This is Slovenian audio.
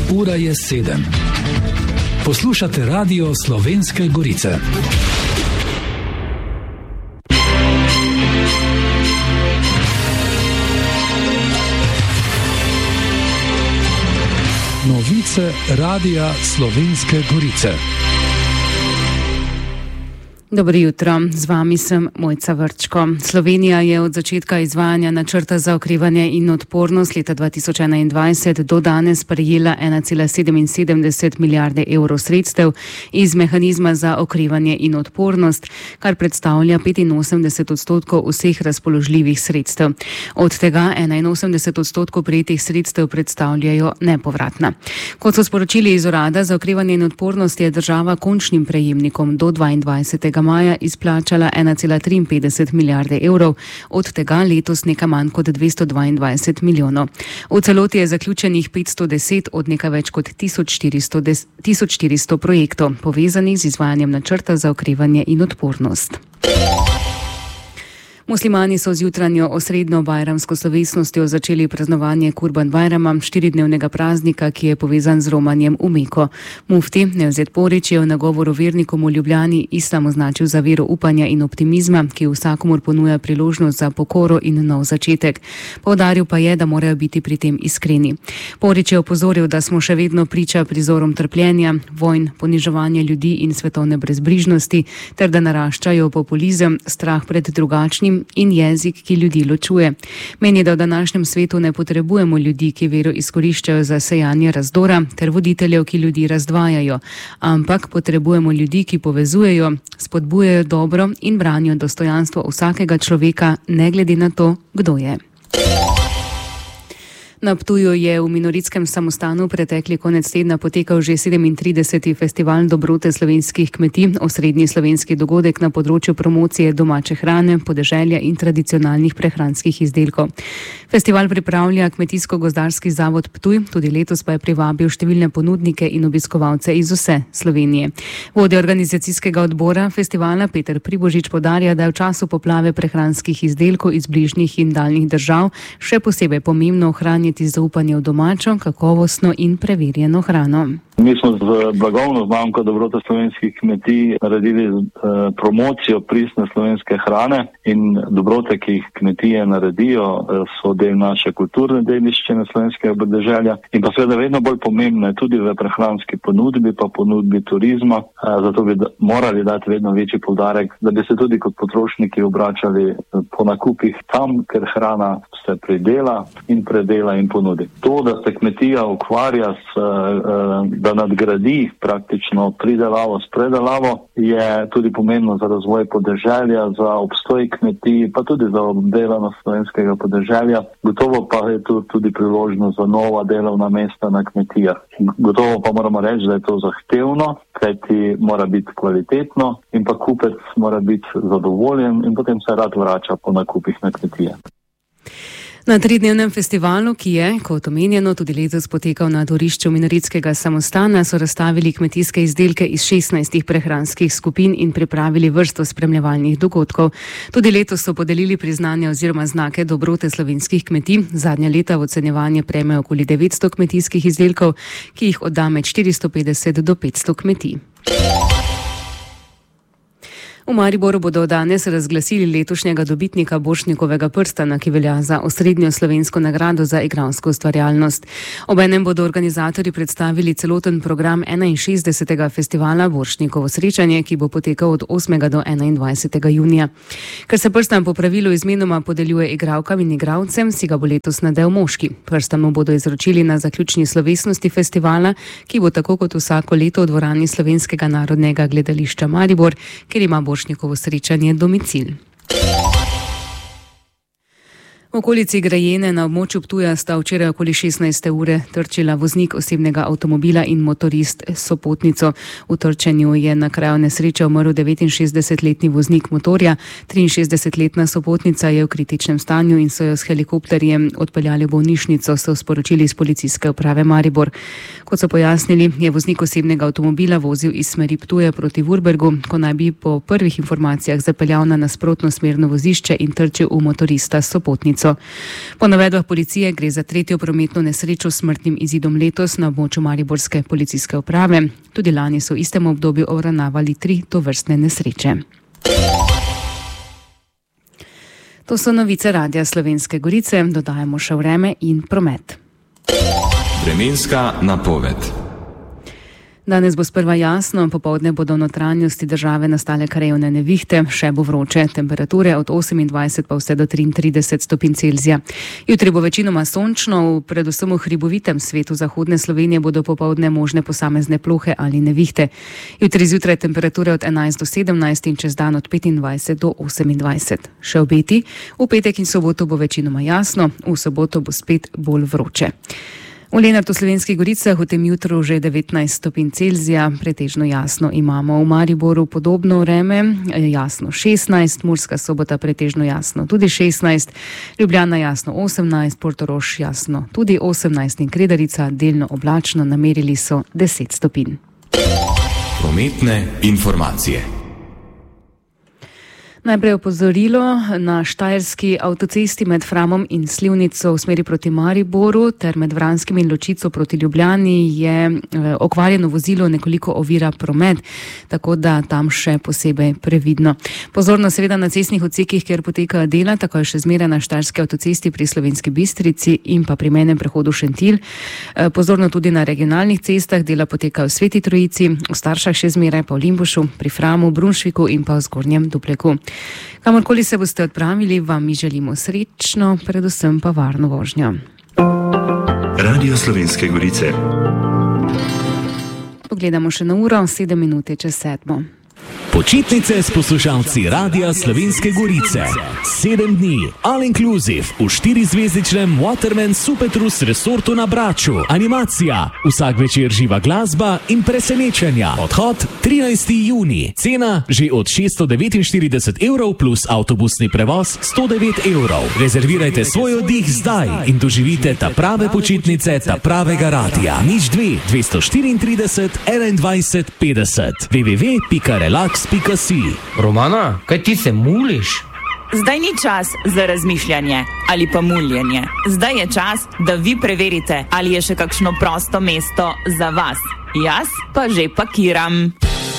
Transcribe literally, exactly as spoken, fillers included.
Ura je sedem. Poslušate Radio Slovenske Gorice. Novice Radia Slovenske Gorice. Dobro jutro, z vami sem Mojca Vrčko. Slovenija je od začetka izvajanja načrta za okrevanje in odpornost leta dva tisoč enaindvajset do danes prejela ena cela sedeminsedemdeset milijarde evrov sredstev iz mehanizma za okrevanje in odpornost, kar predstavlja petinosemdeset odstotkov vseh razpoložljivih sredstev. Od tega enainosemdeset odstotkov prejetih sredstev predstavljajo nepovratna. Kot so sporočili iz Urada za okrevanje in odpornost, je država končnim prejemnikom do dvaindvajsetega maja izplačala ena cela triinpetdeset milijarde evrov, od tega letos nekaj manj kot dvesto dvaindvajset milijonov. V celoti je zaključenih petsto deset od nekaj več kot tisoč štiristo projektov, povezanih z izvajanjem načrta za okrevanje in odpornost. Muslimani so z jutranjo osrednjo bajramsko slovesnostjo začeli praznovanje Kurban Bajrama, štiridnevnega praznika, ki je povezan z romanjem v Meko. Mufti Nevzet Porić je v nagovoru vernikom v Ljubljani islam označil za vero upanja in optimizma, ki vsakomur ponuja priložnost za pokoro in nov začetek. Poudaril pa je, da morajo biti pri tem iskreni. Porić je opozoril, da smo še vedno priča prizorom trpljenja, vojn, poniževanja ljudi in svetovne brezbrižnosti, ter da naraščajo populizem, strah pred drugačnim in jezik, ki ljudi ločuje. Meni, da v današnjem svetu ne potrebujemo ljudi, ki vero izkoriščajo za sejanje razdora, ter voditeljev, ki ljudi razdvajajo, ampak potrebujemo ljudi, ki povezujejo, spodbujajo dobro in branijo dostojanstvo vsakega človeka, ne glede na to, kdo je. Na Ptuju je v Minoritskem samostanu pretekli konec tedna potekal že sedemintrideseti festival dobrote slovenskih kmetij, osrednji slovenski dogodek na področju promocije domače hrane, podeželja in tradicionalnih prehranskih izdelkov. Festival pripravlja Kmetijsko-gozdarski zavod Ptuj, tudi letos pa je privabil številne ponudnike in obiskovalce iz vse Slovenije. Vodja organizacijskega odbora festivala Peter Pribožič podarja, da je v času poplave prehranskih izdelkov iz bližnjih in daljnih držav še posebej pomembno ohranjati zaupanje v domačo, kakovostno in preverjeno hrano. Mi smo z blagovno znamko dobrote slovenskih kmetij naredili eh, promocijo pristne slovenske hrane in dobrote, ki jih kmetije naredijo, eh, so del naše kulturne dediščine slovenskega podeželja in pa seveda vedno bolj pomembne tudi v prehranski ponudbi, pa ponudbi turizma. Eh, zato bi da, morali dati vedno večji poudarek, da bi se tudi kot potrošniki obračali po nakupih tam, ker hrana se pridela in predela in ponudi. To, da se kmetija ukvarja s eh, da nadgradi praktično pridelavo s predelavo, je tudi pomembno za razvoj podeželja, za obstoj kmetij, pa tudi za obdelanost slovenskega podeželja. Gotovo pa je tu tudi priložnost za nova delovna mesta na kmetijah. Gotovo pa moramo reči, da je to zahtevno, kajti mora biti kvalitetno in pa kupec mora biti zadovoljen in potem se rad vrača po nakupih na kmetije. Na tridnevnem festivalu, ki je, kot omenjeno, tudi letos potekal na dvorišču Minoritskega samostana, so razstavili kmetijske izdelke iz šestnajstih prehranskih skupin in pripravili vrsto spremljevalnih dogodkov. Tudi letos so podelili priznanja oziroma znake dobrote slovenskih kmetij. Zadnja leta v ocenjevanje prejmejo okoli devetsto kmetijskih izdelkov, ki jih odda med štiristo petdeset do petsto kmetij. V Mariboru bodo danes razglasili letošnjega dobitnika Borštnikovega prstana, ki velja za osrednjo slovensko nagrado za igralsko ustvarjalnost. Obenem bodo organizatorji predstavili celoten program enainšestdesetega festivala Borštnikovo srečanje, ki bo potekal od osmega do enaindvajsetega junija. Ker se prstan po pravilu izmenoma podeljuje igralkam in igralcem, si ga bo letos nadel moški. Prstan mu bodo izročili na zaključni slovesnosti festivala, ki bo tako kot vsako leto v dvorani Slovenskega narodnega gledališča Maribor, kjer ima Borštnikovo srečanje domicil. V okolici Grajene na območju Ptuja sta včeraj okoli šestnajste ure trčila voznik osebnega avtomobila in motorist s sopotnico. V trčenju je na kraju nesreče umrl devetinšestdesetletni voznik motorja, triinšestdesetletna sopotnica je v kritičnem stanju in so jo s helikopterjem odpeljali v bolnišnico, so sporočili iz policijske uprave Maribor. Kot so pojasnili, je voznik osebnega avtomobila vozil iz smeri Ptuja proti Vurbergu, ko naj bi po prvih informacijah zapeljal na nasprotno smerno vozišče in trčil v motorista s sopotnico. Gorico. Po navedbah policije gre za tretjo prometno nesrečo s smrtnim izidom letos na območju mariborske policijske uprave. Tudi lani so v istem obdobju obravnavali tri tovrstne nesreče. To so novice Radia Slovenske Gorice, dodajamo še vreme in promet. Vremenska napoved. Danes bo sprva jasno, popoldne bodo v notranjosti države nastale krajevne nevihte, še bo vroče, temperature od osemindvajset pa vse do triintrideset stopinj Celzija. Jutri bo večinoma sončno, predvsem v hribovitem svetu zahodne Slovenije bodo popoldne možne posamezne plohe ali nevihte. Jutri zjutraj temperature od enajst do sedemnajst in čez dan od petindvajset do osemindvajset. Še obeti, v petek in soboto bo večinoma jasno, v soboto bo spet bolj vroče. V Lenartu Slovenskih Goricah v tem jutru že devetnajst stopinj Celzija, pretežno jasno imamo. V Mariboru podobno vreme, jasno šestnajst, Murska Sobota pretežno jasno tudi šestnajst, Ljubljana jasno osemnajst, Portorož jasno tudi osemnajst in Kredarica delno oblačno, namerili so deset stopinj. Prometne informacije. Najprej opozorilo, na štajerski avtocesti med Framom in Slivnico v smeri proti Mariboru ter med Vranskim in Ločico proti Ljubljani je okvarjeno vozilo, nekoliko ovira promet, tako da tam še posebej previdno. Pozorno seveda na cestnih odsekih, kjer potekajo dela, tako je še zmeraj na štajerski avtocesti pri Slovenski Bistrici in pa pri mejnem prehodu Šentilj. Pozorno tudi na regionalnih cestah, dela potekajo v Sveti Trojici, v Staršah še zmeraj, pa v Limbušu, pri Framu, Brunšviku in pa v Zgornjem Dupleku. Kamorkoli se boste odpravili, vam mi želimo srečno, predvsem pa varno vožnjo. Radio Slovenske Gorice. Pogledamo še na uro, sedem minute čez sedmo. Počitnice s poslušalci Radia Slovenske Gorice. Sedem dni, all inclusive, v štirizvezdičnem Waterman Supertrus resortu na Braču. Animacija, vsak večer živa glasba in presenečenja. Odhod trinajsti junij. Cena že od šeststo devetinštirideset evrov plus avtobusni prevoz sto devet evrov. Rezervirajte svoj oddih zdaj in doživite ta prave počitnice, ta pravega radia. Nič dve, dvesto štiriintrideset, enaindvajset, petdeset. w w w pika relax pika si. Romana, kaj ti se muliš? Zdaj ni čas za razmišljanje ali pa muljenje. Zdaj je čas, da vi preverite, ali je še kakšno prosto mesto za vas. Jaz pa že pakiram.